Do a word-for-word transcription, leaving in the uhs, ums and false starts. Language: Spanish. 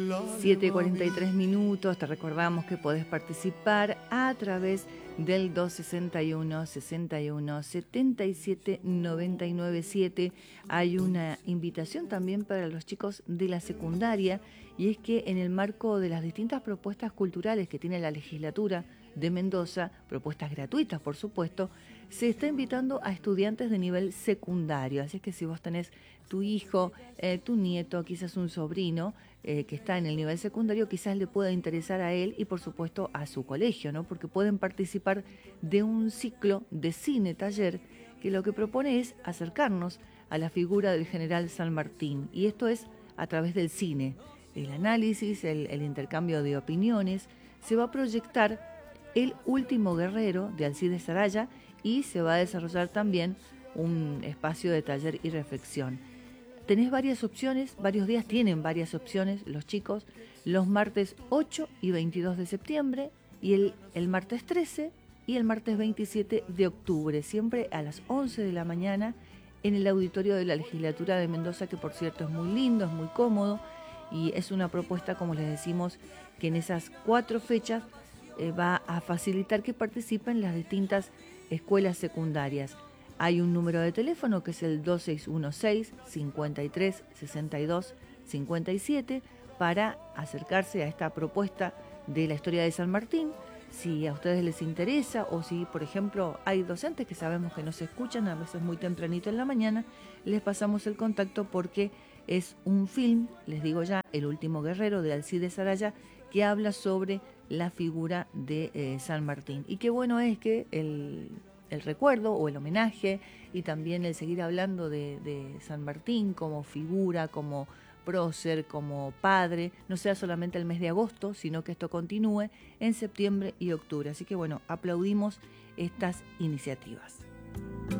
siete cuarenta y tres minutos, te recordamos que podés participar a través del dos sesenta y uno, sesenta y uno, setenta y siete, noventa y nueve siete. Hay una invitación también para los chicos de la secundaria, y es que en el marco de las distintas propuestas culturales que tiene la legislatura de Mendoza, propuestas gratuitas por supuesto, se está invitando a estudiantes de nivel secundario. Así es que si vos tenés tu hijo, eh, tu nieto, quizás un sobrino eh, que está en el nivel secundario, quizás le pueda interesar a él y por supuesto a su colegio, ¿no? Porque pueden participar de un ciclo de cine taller que lo que propone es acercarnos a la figura del general San Martín, y esto es a través del cine. El análisis, el, el intercambio de opiniones. Se va a proyectar El último guerrero de Alcides Saraya y se va a desarrollar también un espacio de taller y reflexión. Tenés varias opciones, varios días tienen varias opciones los chicos, los martes ocho y veintidós de septiembre y el, el martes trece y el martes veintisiete de octubre, siempre a las once de la mañana en el auditorio de la Legislatura de Mendoza, que por cierto es muy lindo, es muy cómodo, y es una propuesta, como les decimos, que en esas cuatro fechas eh, va a facilitar que participen las distintas escuelas secundarias. Hay un número de teléfono que es el dos seis uno seis, cincuenta y tres, sesenta y dos, cincuenta y siete para acercarse a esta propuesta de la historia de San Martín. Si a ustedes les interesa, o si por ejemplo hay docentes que sabemos que nos escuchan a veces muy tempranito en la mañana, les pasamos el contacto porque es un film, les digo ya, El último guerrero de Alcides Saraya, que habla sobre la figura de eh, San Martín. Y qué bueno es que el, el recuerdo o el homenaje y también el seguir hablando de, de San Martín como figura, como prócer, como padre, no sea solamente el mes de agosto, sino que esto continúe en septiembre y octubre. Así que bueno, aplaudimos estas iniciativas.